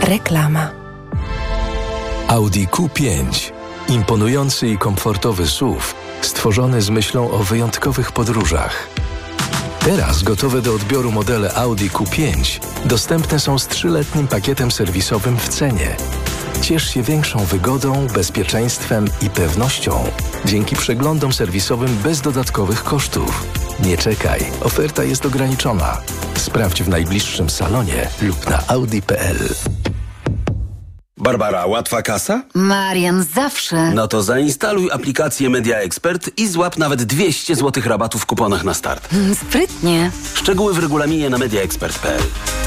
Reklama. Audi Q5. Imponujący i komfortowy SUV, stworzony z myślą o wyjątkowych podróżach. Teraz gotowe do odbioru modele Audi Q5 dostępne są z 3-letnim pakietem serwisowym w cenie. Ciesz się większą wygodą, bezpieczeństwem i pewnością dzięki przeglądom serwisowym bez dodatkowych kosztów. Nie czekaj, oferta jest ograniczona. Sprawdź w najbliższym salonie lub na audi.pl. Barbara, łatwa kasa? Marian, zawsze. No to zainstaluj aplikację Media Expert i złap nawet 200 zł rabatu w kuponach na start. Sprytnie. Szczegóły w regulaminie na mediaexpert.pl.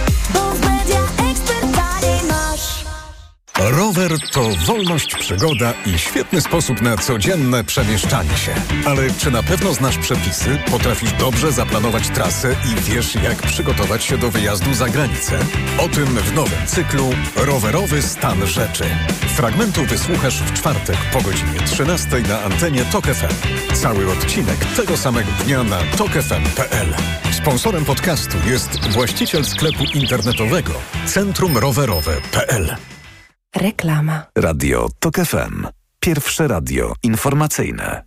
Rower to wolność, przygoda i świetny sposób na codzienne przemieszczanie się. Ale czy na pewno znasz przepisy, potrafisz dobrze zaplanować trasę i wiesz, jak przygotować się do wyjazdu za granicę? O tym w nowym cyklu Rowerowy stan rzeczy. Fragmentu wysłuchasz w czwartek po godzinie 13 na antenie TOK FM. Cały odcinek tego samego dnia na tokfm.pl. Sponsorem podcastu jest właściciel sklepu internetowego centrumrowerowe.pl. Reklama. Radio TOK FM. Pierwsze radio informacyjne.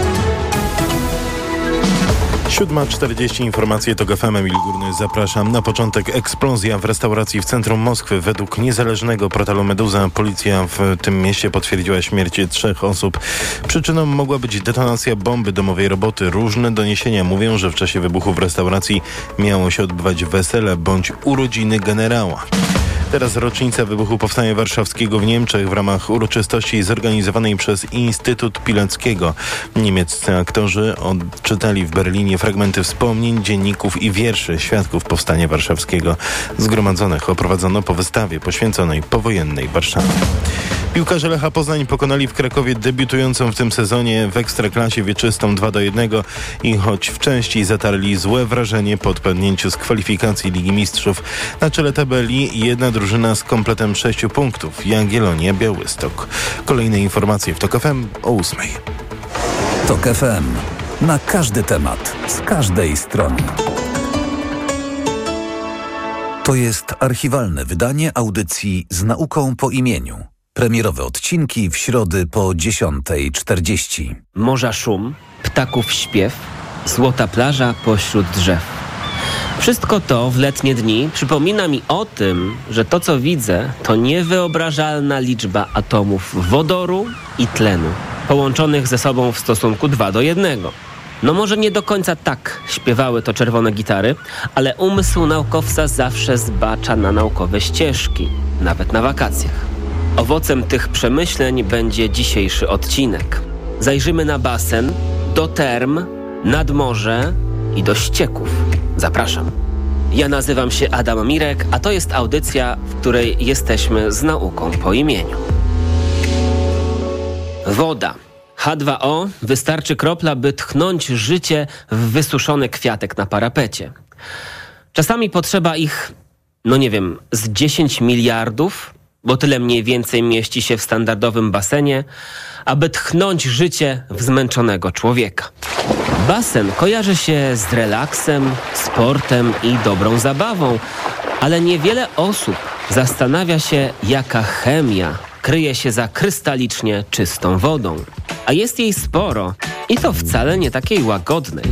7:40 informacje TOK FM. Emil Górny, zapraszam. Na początek eksplozja w restauracji w centrum Moskwy. Według niezależnego portalu Meduza policja w tym mieście potwierdziła śmierć 3 osób. Przyczyną mogła być detonacja bomby domowej roboty. Różne doniesienia mówią, że w czasie wybuchu w restauracji miało się odbywać wesele bądź urodziny generała. Teraz rocznica wybuchu Powstania Warszawskiego w Niemczech w ramach uroczystości zorganizowanej przez Instytut Pileckiego. Niemieccy aktorzy odczytali w Berlinie fragmenty wspomnień, dzienników i wierszy świadków Powstania Warszawskiego. Zgromadzonych oprowadzono po wystawie poświęconej powojennej Warszawie. Piłkarze Lecha Poznań pokonali w Krakowie debiutującą w tym sezonie w Ekstraklasie wieczystą 2-1 i choć w części zatarli złe wrażenie po odpadnięciu z kwalifikacji Ligi Mistrzów, na czele tabeli jedna drużyna z kompletem 6 punktów, Jagiellonia Białystok. Kolejne informacje w TOK FM o 8:00. TOK FM. Na każdy temat, z każdej strony. To jest archiwalne wydanie audycji z nauką po imieniu. Premierowe odcinki w środy po 10:40. Morza szum, ptaków śpiew, złota plaża pośród drzew. Wszystko to w letnie dni przypomina mi o tym, że to, co widzę, to niewyobrażalna liczba atomów wodoru i tlenu, połączonych ze sobą w stosunku 2:1. No może nie do końca tak śpiewały to czerwone gitary, ale umysł naukowca zawsze zbacza na naukowe ścieżki, nawet na wakacjach. Owocem tych przemyśleń będzie dzisiejszy odcinek. Zajrzymy na basen, do term, nad morze i do ścieków. Zapraszam. Ja nazywam się Adam Mirek, a to jest audycja, w której jesteśmy z nauką po imieniu. Woda. H2O wystarczy kropla, by tchnąć życie w wysuszony kwiatek na parapecie. Czasami potrzeba ich, z 10 miliardów, bo tyle mniej więcej mieści się w standardowym basenie, aby tchnąć życie w zmęczonego człowieka. Basen kojarzy się z relaksem, sportem i dobrą zabawą, ale niewiele osób zastanawia się, jaka chemia kryje się za krystalicznie czystą wodą. A jest jej sporo i to wcale nie takiej łagodnej.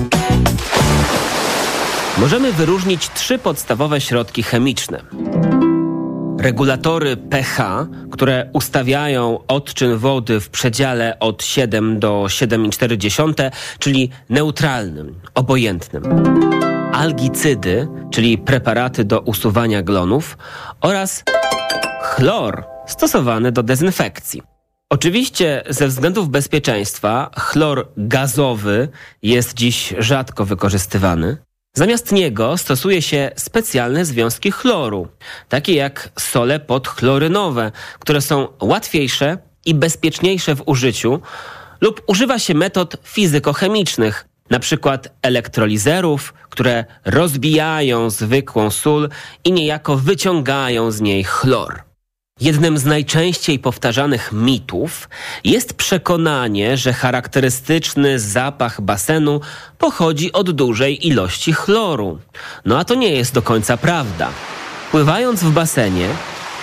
Możemy wyróżnić 3 podstawowe środki chemiczne. Regulatory pH, które ustawiają odczyn wody w przedziale od 7 do 7,4, czyli neutralnym, obojętnym. Algicydy, czyli preparaty do usuwania glonów oraz chlor stosowany do dezynfekcji. Oczywiście ze względów bezpieczeństwa chlor gazowy jest dziś rzadko wykorzystywany. Zamiast niego stosuje się specjalne związki chloru, takie jak sole podchlorynowe, które są łatwiejsze i bezpieczniejsze w użyciu, lub używa się metod fizykochemicznych, na przykład elektrolizerów, które rozbijają zwykłą sól i niejako wyciągają z niej chlor. Jednym z najczęściej powtarzanych mitów jest przekonanie, że charakterystyczny zapach basenu pochodzi od dużej ilości chloru. No a to nie jest do końca prawda. Pływając w basenie,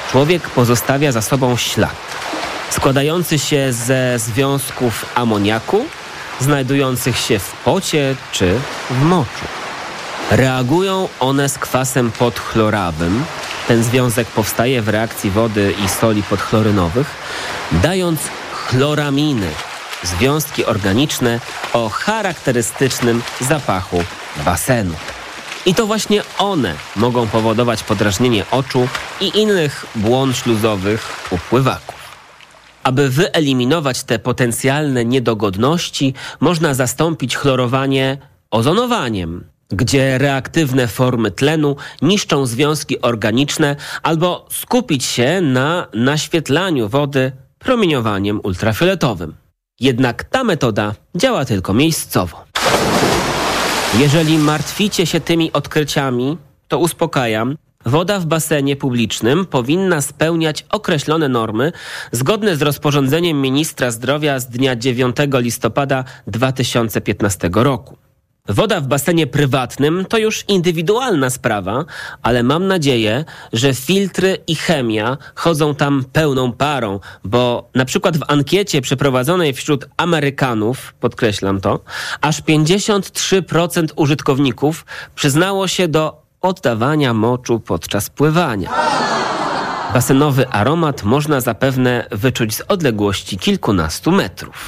człowiek pozostawia za sobą ślad składający się ze związków amoniaku, znajdujących się w pocie czy w moczu. Reagują one z kwasem podchlorawym. Ten związek powstaje w reakcji wody i soli podchlorynowych, dając chloraminy, związki organiczne o charakterystycznym zapachu basenu. I to właśnie one mogą powodować podrażnienie oczu i innych błon śluzowych u pływaków. Aby wyeliminować te potencjalne niedogodności, można zastąpić chlorowanie ozonowaniem, gdzie reaktywne formy tlenu niszczą związki organiczne, albo skupić się na naświetlaniu wody promieniowaniem ultrafioletowym. Jednak ta metoda działa tylko miejscowo. Jeżeli martwicie się tymi odkryciami, to uspokajam. Woda w basenie publicznym powinna spełniać określone normy zgodne z rozporządzeniem ministra zdrowia z dnia 9 listopada 2015 roku. Woda w basenie prywatnym to już indywidualna sprawa, ale mam nadzieję, że filtry i chemia chodzą tam pełną parą, bo na przykład w ankiecie przeprowadzonej wśród Amerykanów, podkreślam to, aż 53% użytkowników przyznało się do oddawania moczu podczas pływania. Basenowy aromat można zapewne wyczuć z odległości kilkunastu metrów.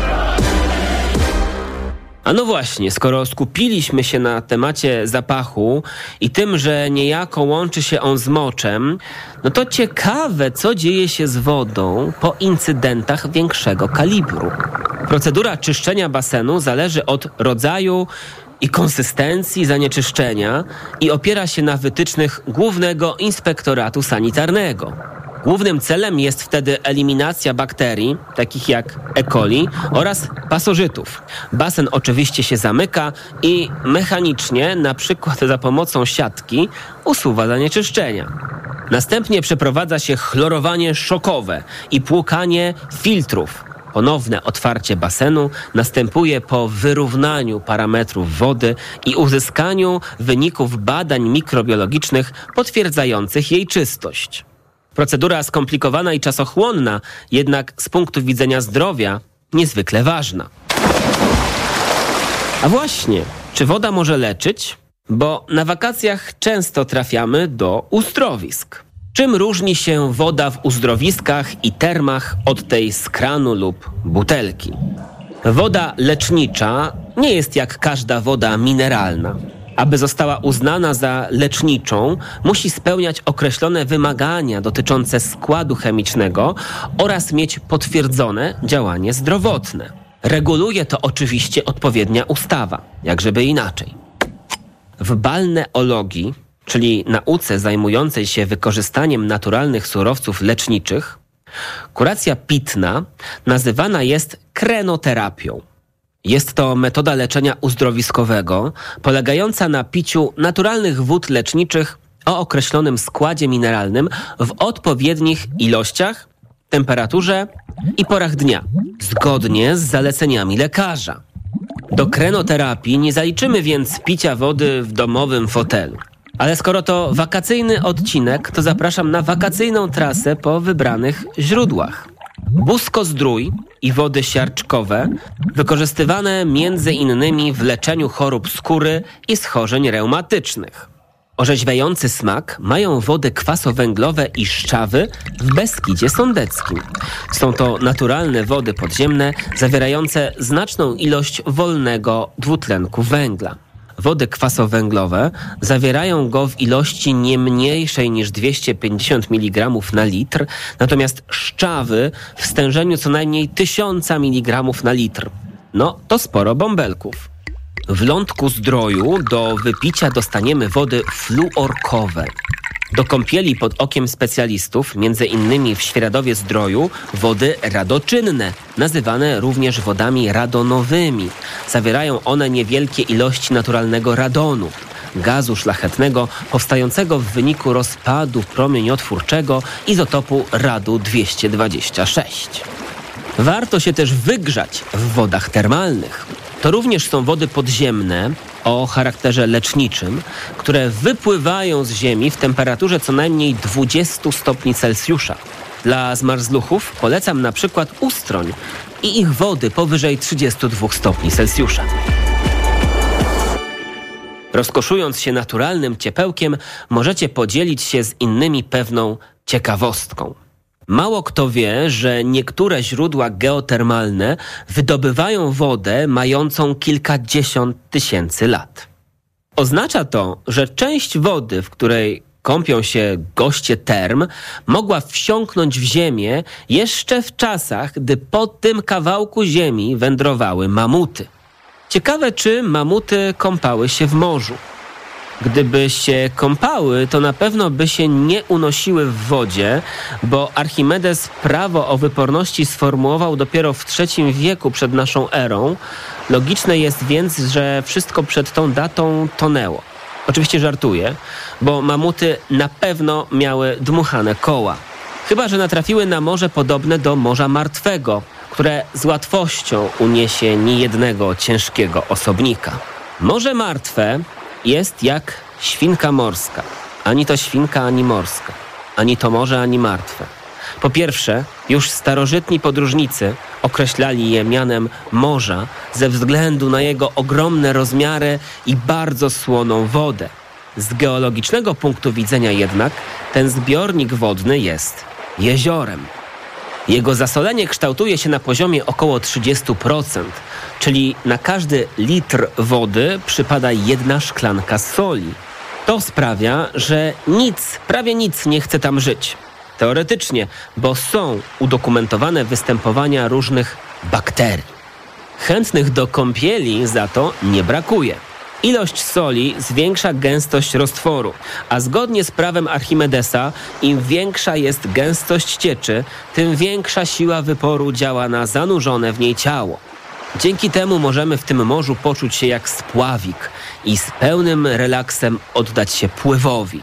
A no właśnie, skoro skupiliśmy się na temacie zapachu i tym, że niejako łączy się on z moczem, no to ciekawe, co dzieje się z wodą po incydentach większego kalibru. Procedura czyszczenia basenu zależy od rodzaju i konsystencji zanieczyszczenia i opiera się na wytycznych Głównego Inspektoratu Sanitarnego. Głównym celem jest wtedy eliminacja bakterii, takich jak E. coli oraz pasożytów. Basen oczywiście się zamyka i mechanicznie, na przykład za pomocą siatki, usuwa zanieczyszczenia. Następnie przeprowadza się chlorowanie szokowe i płukanie filtrów. Ponowne otwarcie basenu następuje po wyrównaniu parametrów wody i uzyskaniu wyników badań mikrobiologicznych potwierdzających jej czystość. Procedura skomplikowana i czasochłonna, jednak z punktu widzenia zdrowia niezwykle ważna. A właśnie, czy woda może leczyć? Bo na wakacjach często trafiamy do uzdrowisk. Czym różni się woda w uzdrowiskach i termach od tej z kranu lub butelki? Woda lecznicza nie jest jak każda woda mineralna. Aby została uznana za leczniczą, musi spełniać określone wymagania dotyczące składu chemicznego oraz mieć potwierdzone działanie zdrowotne. Reguluje to oczywiście odpowiednia ustawa, jakżeby inaczej. W balneologii, czyli nauce zajmującej się wykorzystaniem naturalnych surowców leczniczych, kuracja pitna nazywana jest krenoterapią. Jest to metoda leczenia uzdrowiskowego polegająca na piciu naturalnych wód leczniczych o określonym składzie mineralnym w odpowiednich ilościach, temperaturze i porach dnia, zgodnie z zaleceniami lekarza. Do krenoterapii nie zaliczymy więc picia wody w domowym fotelu. Ale skoro to wakacyjny odcinek, to zapraszam na wakacyjną trasę po wybranych źródłach. Busko-zdrój i wody siarczkowe wykorzystywane m.in. w leczeniu chorób skóry i schorzeń reumatycznych. Orzeźwiający smak mają wody kwasowęglowe i szczawy w Beskidzie Sądeckim. Są to naturalne wody podziemne zawierające znaczną ilość wolnego dwutlenku węgla. Wody kwasowęglowe zawierają go w ilości nie mniejszej niż 250 mg na litr, natomiast szczawy w stężeniu co najmniej 1000 mg na litr. No, to sporo bąbelków. W Lądku-Zdroju do wypicia dostaniemy wody fluorkowe. Do kąpieli pod okiem specjalistów, między innymi w Świeradowie-Zdroju, wody radoczynne, nazywane również wodami radonowymi. Zawierają one niewielkie ilości naturalnego radonu, gazu szlachetnego powstającego w wyniku rozpadu promieniotwórczego izotopu radu-226. Warto się też wygrzać w wodach termalnych. To również są wody podziemne, o charakterze leczniczym, które wypływają z ziemi w temperaturze co najmniej 20 stopni Celsjusza. Dla zmarzluchów polecam na przykład Ustroń i ich wody powyżej 32 stopni Celsjusza. Rozkoszując się naturalnym ciepełkiem, możecie podzielić się z innymi pewną ciekawostką. Mało kto wie, że niektóre źródła geotermalne wydobywają wodę mającą kilkadziesiąt tysięcy lat. Oznacza to, że część wody, w której kąpią się goście term, mogła wsiąknąć w ziemię jeszcze w czasach, gdy po tym kawałku ziemi wędrowały mamuty. Ciekawe, czy mamuty kąpały się w morzu. Gdyby się kąpały, to na pewno by się nie unosiły w wodzie, bo Archimedes prawo o wyporności sformułował dopiero w III wieku przed naszą erą. Logiczne jest więc, że wszystko przed tą datą tonęło. Oczywiście żartuję, bo mamuty na pewno miały dmuchane koła. Chyba że natrafiły na morze podobne do Morza Martwego, które z łatwością uniesie niejednego ciężkiego osobnika. Morze Martwe jest jak świnka morska. Ani to świnka, ani morska. Ani to morze, ani martwe. Po pierwsze, już starożytni podróżnicy określali je mianem morza ze względu na jego ogromne rozmiary i bardzo słoną wodę. Z geologicznego punktu widzenia jednak ten zbiornik wodny jest jeziorem. Jego zasolenie kształtuje się na poziomie około 30%, czyli na każdy litr wody przypada 1 szklanka soli. To sprawia, że prawie nic nie chce tam żyć. Teoretycznie, bo są udokumentowane występowania różnych bakterii. Chętnych do kąpieli za to nie brakuje. Ilość soli zwiększa gęstość roztworu, a zgodnie z prawem Archimedesa, im większa jest gęstość cieczy, tym większa siła wyporu działa na zanurzone w niej ciało. Dzięki temu możemy w tym morzu poczuć się jak spławik i z pełnym relaksem oddać się pływowi.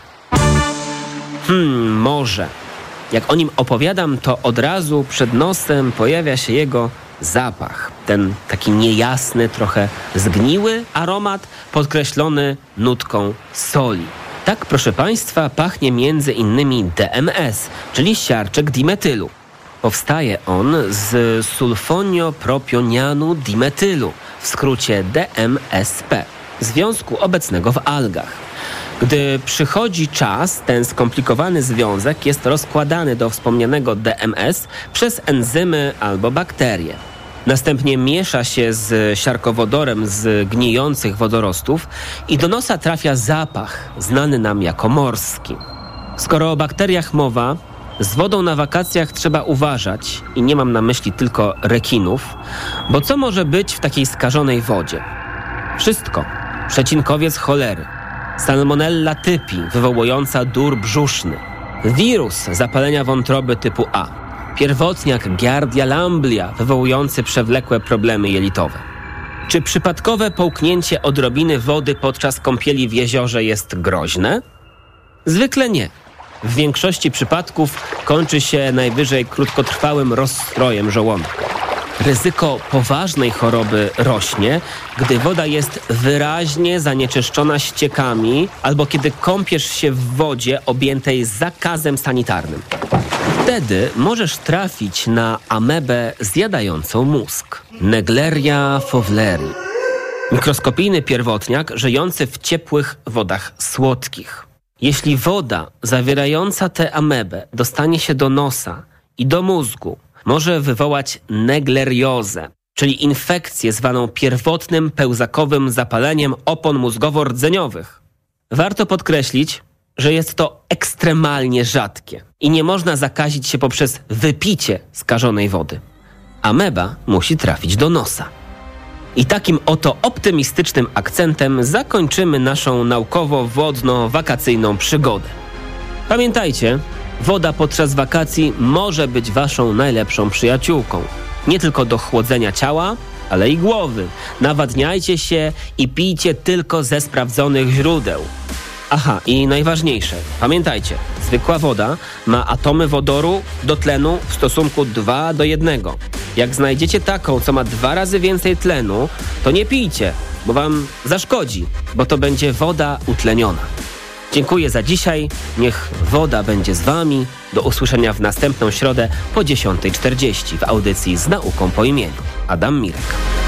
Morze. Jak o nim opowiadam, to od razu przed nosem pojawia się jego zapach. Ten taki niejasny, trochę zgniły aromat podkreślony nutką soli. Tak, proszę Państwa, pachnie między innymi DMS, czyli siarczek dimetylu. Powstaje on z sulfoniopropionianu dimetylu, w skrócie DMSP, związku obecnego w algach. Gdy przychodzi czas, ten skomplikowany związek jest rozkładany do wspomnianego DMS przez enzymy albo bakterie. Następnie miesza się z siarkowodorem z gnijących wodorostów i do nosa trafia zapach, znany nam jako morski. Skoro o bakteriach mowa, z wodą na wakacjach trzeba uważać i nie mam na myśli tylko rekinów, bo co może być w takiej skażonej wodzie? Wszystko. Przecinkowiec cholery, salmonella typi wywołująca dur brzuszny, wirus zapalenia wątroby typu A, pierwotniak Giardia lamblia wywołujący przewlekłe problemy jelitowe. Czy przypadkowe połknięcie odrobiny wody podczas kąpieli w jeziorze jest groźne? Zwykle nie. W większości przypadków kończy się najwyżej krótkotrwałym rozstrojem żołądka. Ryzyko poważnej choroby rośnie, gdy woda jest wyraźnie zanieczyszczona ściekami albo kiedy kąpiesz się w wodzie objętej zakazem sanitarnym. Wtedy możesz trafić na amebę zjadającą mózg. Naegleria fowleri. Mikroskopijny pierwotniak żyjący w ciepłych wodach słodkich. Jeśli woda zawierająca tę amebę dostanie się do nosa i do mózgu, może wywołać negleriozę, czyli infekcję zwaną pierwotnym pełzakowym zapaleniem opon mózgowo-rdzeniowych. Warto podkreślić, że jest to ekstremalnie rzadkie i nie można zakazić się poprzez wypicie skażonej wody. Ameba musi trafić do nosa. I takim oto optymistycznym akcentem zakończymy naszą naukowo-wodno-wakacyjną przygodę. Pamiętajcie, woda podczas wakacji może być waszą najlepszą przyjaciółką. Nie tylko do chłodzenia ciała, ale i głowy. Nawadniajcie się i pijcie tylko ze sprawdzonych źródeł. Aha, i najważniejsze, pamiętajcie, zwykła woda ma atomy wodoru do tlenu w stosunku 2:1. Jak znajdziecie taką, co ma 2 razy więcej tlenu, to nie pijcie, bo wam zaszkodzi, bo to będzie woda utleniona. Dziękuję za dzisiaj. Niech woda będzie z wami. Do usłyszenia w następną środę po 10:40 w audycji Z nauką po imieniu. Adam Mirek.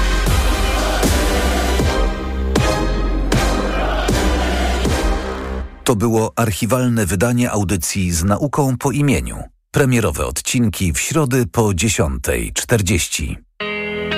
To było archiwalne wydanie audycji Z nauką po imieniu. Premierowe odcinki w środę po 10:40.